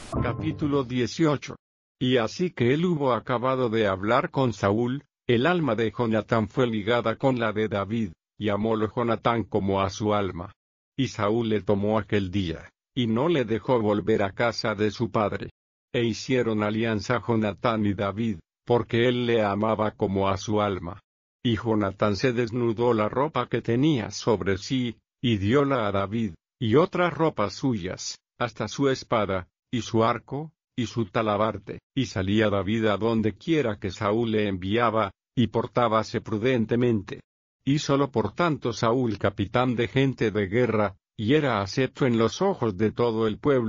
Capítulo 18. Y así que él hubo acabado de hablar con Saúl, el alma de Jonatán fue ligada con la de David, y amólo Jonatán como a su alma. Y Saúl le tomó aquel día, y no le dejó volver a casa de su padre. E hicieron alianza Jonatán y David, porque él le amaba como a su alma. Y Jonatán se desnudó la ropa que tenía sobre sí, y dióla a David, y otras ropas suyas, hasta su espada, y su arco, y su talabarte, y salía David a donde quiera que Saúl le enviaba, y portábase prudentemente. Hízolo por tanto Saúl capitán de gente de guerra, y era acepto en los ojos de todo el pueblo.